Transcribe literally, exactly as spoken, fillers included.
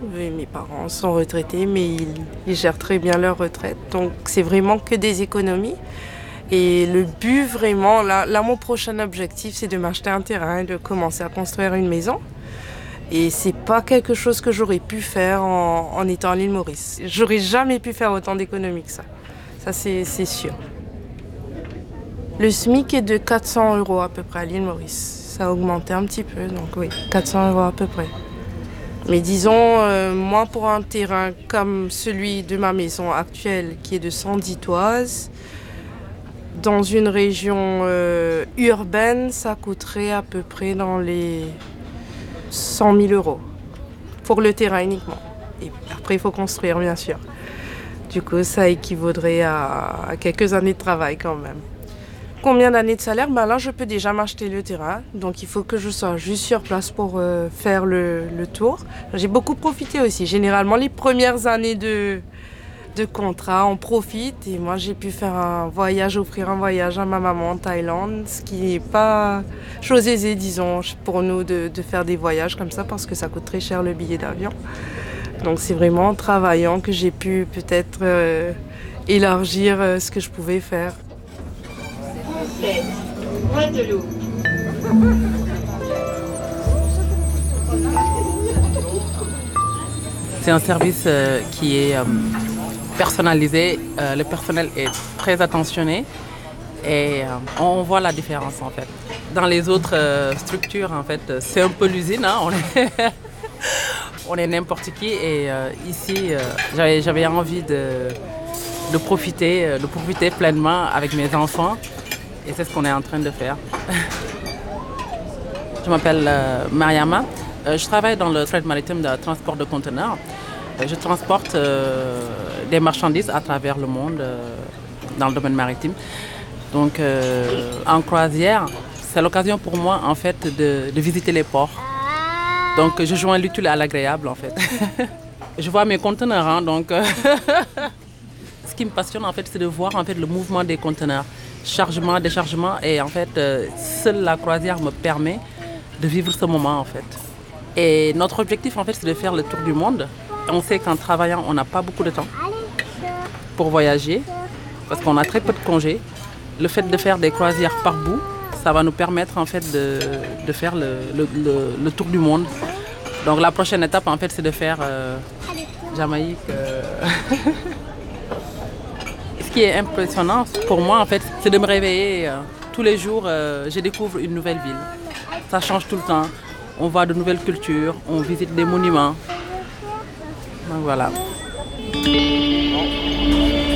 Oui, mes parents sont retraités, mais ils, ils gèrent très bien leur retraite. Donc, c'est vraiment que des économies. Et le but, vraiment, là, là mon prochain objectif, c'est de m'acheter un terrain et de commencer à construire une maison. Et c'est pas quelque chose que j'aurais pu faire en, en étant à l'île Maurice. J'aurais jamais pu faire autant d'économies que ça. Ça, c'est c'est sûr. Le SMIC est de quatre cents euros à peu près à l'île Maurice. Ça a augmenté un petit peu, donc oui, quatre cents euros à peu près. Mais disons, euh, moi pour un terrain comme celui de ma maison actuelle, qui est de cent dix toises, dans une région euh, urbaine, ça coûterait à peu près dans les cent mille euros pour le terrain uniquement. Et après, il faut construire, bien sûr. Du coup, ça équivaudrait à, à quelques années de travail quand même. Combien d'années de salaire? Ben là, je peux déjà m'acheter le terrain. Donc, il faut que je sois juste sur place pour euh, faire le, le tour. J'ai beaucoup profité aussi. Généralement, les premières années de, de contrat, on profite. Et moi, j'ai pu faire un voyage, offrir un voyage à ma maman en Thaïlande, ce qui n'est pas chose aisée, disons, pour nous de, de faire des voyages comme ça parce que ça coûte très cher le billet d'avion. Donc, c'est vraiment en travaillant que j'ai pu peut-être euh, élargir euh, ce que je pouvais faire. Guadeloupe. C'est un service euh, qui est euh, personnalisé. Euh, le personnel est très attentionné et euh, on voit la différence en fait. Dans les autres euh, structures, en fait, c'est un peu l'usine. Hein, on est, on est n'importe qui et euh, ici, euh, j'avais, j'avais envie de, de profiter, de profiter pleinement avec mes enfants. Et c'est ce qu'on est en train de faire. Je m'appelle euh, Mariama. Euh, je travaille dans le fret maritime de transport de conteneurs. Je transporte euh, des marchandises à travers le monde euh, dans le domaine maritime. Donc euh, en croisière, c'est l'occasion pour moi en fait de, de visiter les ports. Donc je joins l'utile à l'agréable en fait. Je vois mes conteneurs, hein, donc ce qui me passionne en fait, c'est de voir en fait le mouvement des conteneurs. Chargement, déchargement et en fait, euh, seule la croisière me permet de vivre ce moment en fait. Et notre objectif en fait, c'est de faire le tour du monde. On sait qu'en travaillant, on n'a pas beaucoup de temps pour voyager parce qu'on a très peu de congés. Le fait de faire des croisières par bout, ça va nous permettre en fait de, de faire le, le, le, le tour du monde. Donc la prochaine étape en fait, c'est de faire euh, Jamaïque. Euh... Ce qui est impressionnant pour moi, en fait, c'est de me réveiller. Euh, tous les jours, euh, je découvre une nouvelle ville. Ça change tout le temps. On voit de nouvelles cultures, on visite des monuments. Donc voilà.